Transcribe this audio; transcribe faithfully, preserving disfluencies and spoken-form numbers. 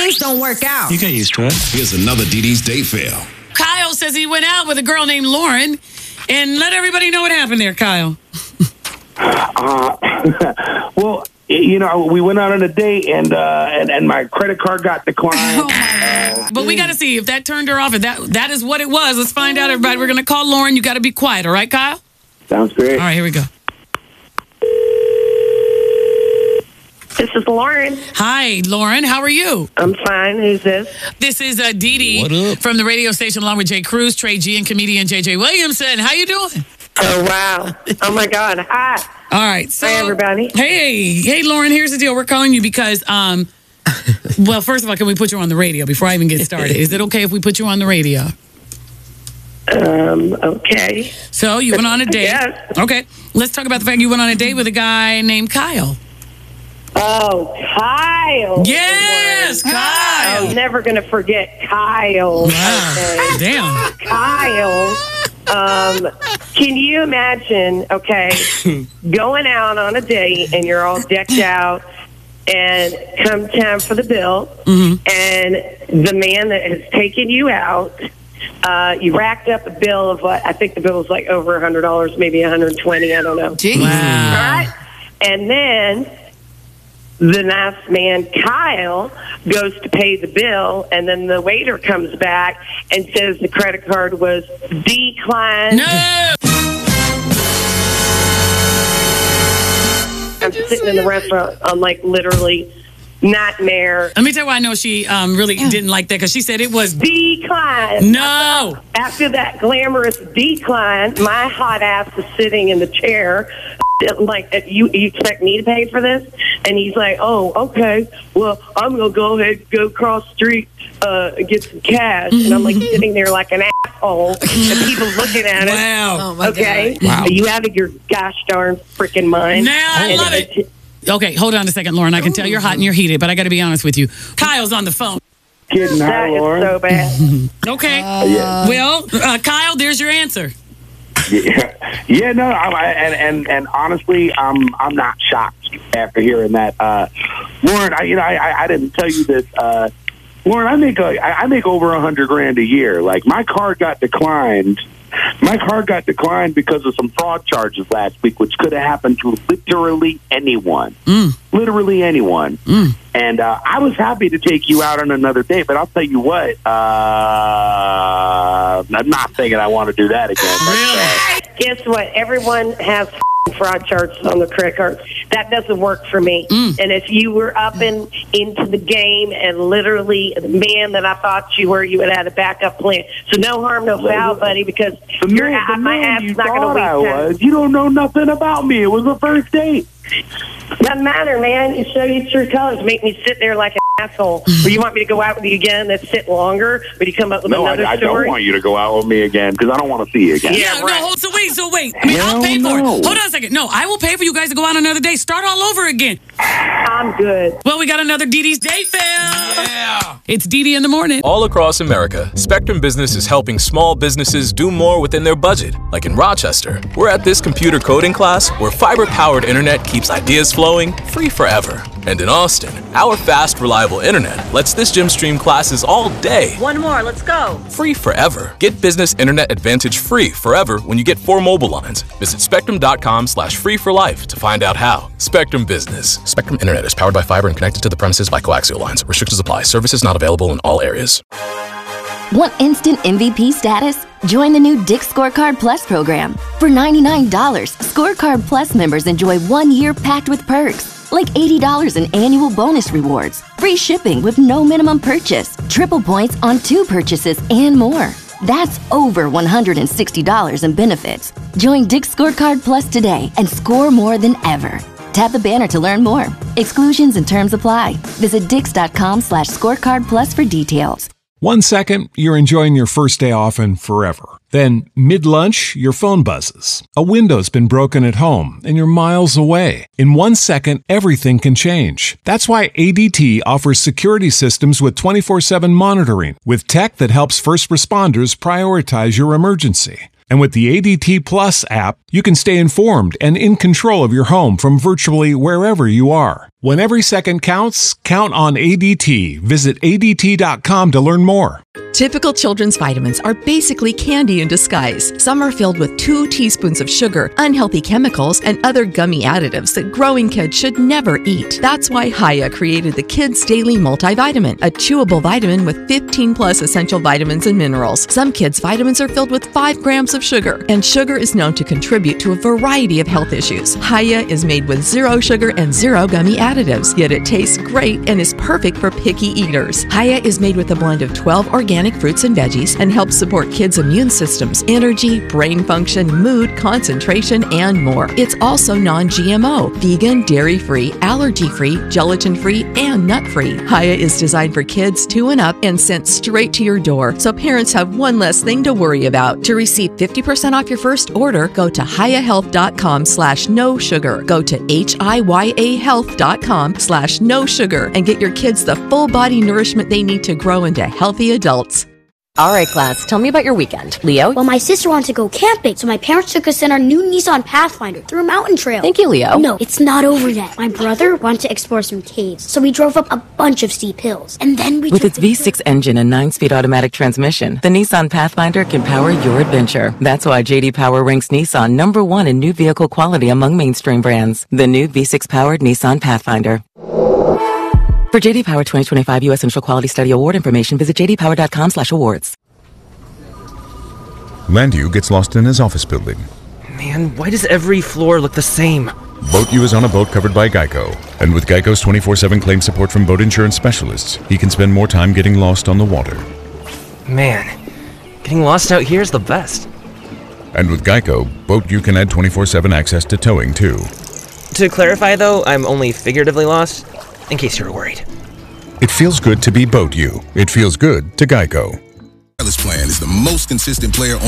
things don't work out. You get used to it. Here's another Dee Dee's date fail. Kyle says he went out with a girl named Lauren, and let everybody know what happened there, Kyle. Uh, well, you know, we went out on a date, and uh, and, and my credit card got declined. Oh my God. But we got to see if that turned her off. If that that is what it was. Let's find out, everybody. We're going to call Lauren. You got to be quiet, all right, Kyle? Sounds great. All right, here we go. This is Lauren. Hi, Lauren. How are you? I'm fine. Who's this? This is uh, Dee Dee What up? from the radio station along with Jay Cruz, Trey G, and comedian J J Williamson. How you doing? Oh, wow. Oh, my God. Hi. All right. So, Hi, everybody. Hey, hey, Lauren, here's the deal. We're calling you because, um, well, first of all, can we put you on the radio before I even get started? Is it okay if we put you on the radio? Um, okay. So you went on a date. Yes. Okay. Let's talk about the fact you went on a date with a guy named Kyle. Oh, Kyle. Yes, Kyle. I'm never going to forget Kyle. Wow. Okay. Damn. Kyle. Um, can you imagine, okay, going out on a date and you're all decked out and come time for the bill, Mm-hmm. and the man that has taken you out, uh, you racked up a bill of what, I think the bill was like over one hundred dollars, maybe one hundred twenty dollars, I don't know. Jeez. Wow. All right? And then the nice man, Kyle, goes to pay the bill, and then the waiter comes back and says the credit card was declined. No. I'm sitting in the restaurant on, like, literally nightmare. Let me tell you why I know she um, really didn't like that, because she said it was Decline. no. After that glamorous decline, my hot ass is sitting in the chair. Like, you, you expect me to pay for this? And he's like, oh, okay. Well, I'm going to go ahead and go across the street uh, and get some cash. And I'm like sitting there like an asshole. And people looking at it. Wow. Oh, my Okay? God. Wow. Are you out of your gosh darn freaking mind? Now I And love it. Okay, hold on a second, Lauren. I can tell you're hot and you're heated, but I got to be honest with you. Kyle's on the phone. Kidding, That hi, is Lauren. so bad. Okay. yeah. Well, uh, Kyle, there's your answer. Yeah, yeah, no, I, I- and and and honestly, I'm I'm not shocked after hearing that, uh, Lauren. I, you know, I, I didn't tell you this, uh, Lauren. I make a, I I make over a hundred grand a year. Like, my card got declined. My card got declined because of some fraud charges last week, which could have happened to literally anyone. Mm. Literally anyone. Mm. And uh, I was happy to take you out on another date, but I'll tell you what, uh, I'm not thinking I want to do that again. But, uh, Guess what? Everyone has fraud charges on their credit cards. That doesn't work for me. Mm. And if you were up and into the game and literally the man that I thought you were, you would have had a backup plan. So no harm, no foul, buddy, because the your man, the my man ass you is not going thought to I waste time. was, you don't know nothing about me. It was the first date. Doesn't matter, man. You show your true colors. Make me sit there like an asshole. Or you want me to go out with you again? Let's sit longer. Would you come up with No, I, another I story? don't want you to go out with me again because I don't want to see you again. Yeah, no, right. no, hold, so wait, so wait. I mean, I'll Hell pay for no. it. Hold on a second. No, I will pay for you guys to go out another day. Start all over again. I'm good. Well, we got another Dee Dee's Date Fail. Yeah. It's Dee Dee in the morning. All across America, Spectrum Business is helping small businesses do more within their budget. Like in Rochester, we're at this computer coding class where fiber-powered internet keeps ideas flowing free forever. And in Austin, our fast, reliable internet lets this gym stream classes all day One more, let's go. free forever. Get Business Internet Advantage free forever when you get four mobile lines. Visit spectrum.com slash free for life to find out how. Spectrum Business. Spectrum Internet is powered by fiber and connected to the premises by coaxial lines. Restrictions apply. Services not available in all areas. Want instant M V P status? Join the new Dick's Scorecard Plus program. For ninety-nine dollars, Scorecard Plus members enjoy one year packed with perks, like eighty dollars in annual bonus rewards, free shipping with no minimum purchase, triple points on two purchases, and more. That's over one hundred sixty dollars in benefits. Join Dick's Scorecard Plus today and score more than ever. Tap the banner to learn more. Exclusions and terms apply. Visit dix.com slash scorecard plus for details. One second, you're enjoying your first day off and forever. Then, mid-lunch, your phone buzzes. A window's been broken at home, and you're miles away. In one second, everything can change. That's why A D T offers security systems with twenty-four seven monitoring, with tech that helps first responders prioritize your emergency. And with the A D T Plus app, you can stay informed and in control of your home from virtually wherever you are. When every second counts, count on A D T. Visit A D T dot com to learn more. Typical children's vitamins are basically candy in disguise. Some are filled with two teaspoons of sugar, unhealthy chemicals, and other gummy additives that growing kids should never eat. That's why Hiya created the Kids Daily Multivitamin, a chewable vitamin with fifteen plus essential vitamins and minerals. Some kids' vitamins are filled with five grams of sugar, and sugar is known to contribute to a variety of health issues. Hiya is made with zero sugar and zero gummy additives, yet it tastes great and is perfect for picky eaters. Hiya is made with a blend of twelve organic fruits and veggies and helps support kids' immune systems, energy, brain function, mood, concentration, and more. It's also non-G M O, vegan, dairy-free, allergy-free, gelatin-free, and nut-free. Hiya is designed for kids two and up and sent straight to your door, so parents have one less thing to worry about. To receive fifty percent off your first order, go to hiya health dot com slash no sugar. Go to H I Y A health dot com slash no sugar and get your kids the full body nourishment they need to grow into healthy adults. All right, class, tell me about your weekend. Leo? Well, my sister wanted to go camping, so my parents took us in our new Nissan Pathfinder through a mountain trail. Thank you, Leo. No, it's not over yet. My brother wanted to explore some caves, so we drove up a bunch of steep hills. And then we With its V six engine and nine-speed automatic transmission, the Nissan Pathfinder can power your adventure. That's why J D Power ranks Nissan number one in new vehicle quality among mainstream brands. The new V six-powered Nissan Pathfinder. For J D Power twenty twenty-five U S Initial Quality Study Award information, visit j d power dot com slash awards. Landu gets lost in his office building. Man, why does every floor look the same? BoatU is on a boat covered by Geico. And with Geico's twenty-four seven claim support from boat insurance specialists, he can spend more time getting lost on the water. Man, getting lost out here is the best. And with Geico, BoatU can add twenty-four seven access to towing, too. To clarify, though, I'm only figuratively lost, in case you were worried. It feels good to be BoatU. It feels good to Geico. Wireless plan is the most consistent player on